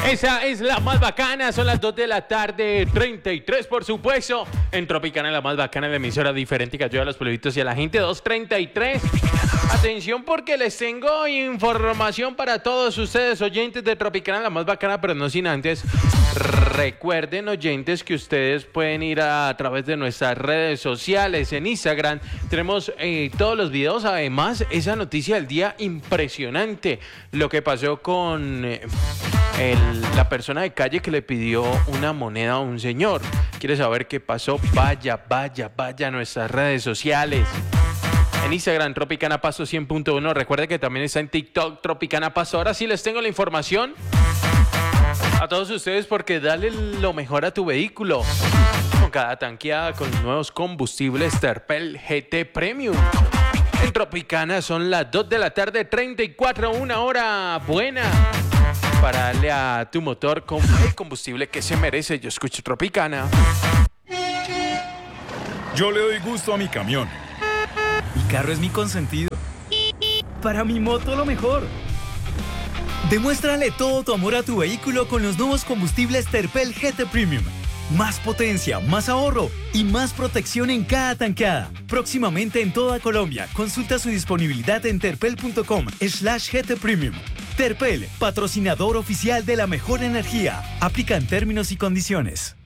Esa es la más bacana, son las 2 de la tarde, 33 por supuesto. En Tropicana, la más bacana, la emisora diferente que ayuda a los pueblitos y a la gente, 2:33. Atención porque les tengo información para todos ustedes, oyentes de Tropicana, la más bacana, pero no sin antes. Recuerden, oyentes, que ustedes pueden ir a través de nuestras redes sociales. En Instagram tenemos todos los videos. Además, esa noticia del día impresionante. Lo que pasó con la persona de calle que le pidió una moneda a un señor. ¿Quiere saber qué pasó? Vaya a nuestras redes sociales. En Instagram, Tropicana Paso 100.1. Recuerde que también está en TikTok, Tropicana Paso. Ahora sí les tengo la información a todos ustedes, porque dale lo mejor a tu vehículo con cada tanqueada con nuevos combustibles Terpel GT Premium. En Tropicana son las 2 de la tarde, 34, una hora buena para darle a tu motor con el combustible que se merece. Yo escucho Tropicana. Yo le doy gusto a mi camión. Mi carro es mi consentido. Para mi moto, lo mejor. Demuéstrale todo tu amor a tu vehículo con los nuevos combustibles Terpel GT Premium. Más potencia, más ahorro y más protección en cada tanqueada. Próximamente en toda Colombia. Consulta su disponibilidad en terpel.com/GT Premium. Terpel, patrocinador oficial de la mejor energía. Aplican términos y condiciones.